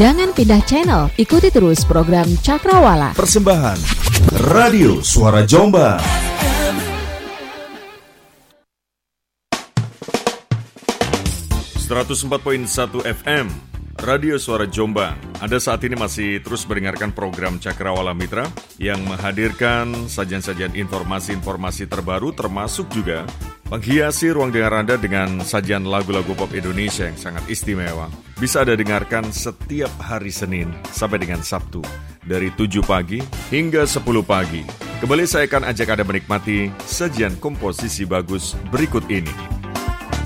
Jangan pindah channel, ikuti terus program Cakrawala. Persembahan Radio Suara Jombang. 104.1 FM Radio Suara Jombang. Anda saat ini masih terus mendengarkan program Cakrawala Mitra yang menghadirkan sajian-sajian informasi-informasi terbaru, termasuk juga menghiasi ruang dengar Anda dengan sajian lagu-lagu pop Indonesia yang sangat istimewa. Bisa Anda dengarkan setiap hari Senin sampai dengan Sabtu dari 7 pagi hingga 10 pagi. Kembali saya akan ajak Anda menikmati sajian komposisi bagus berikut ini.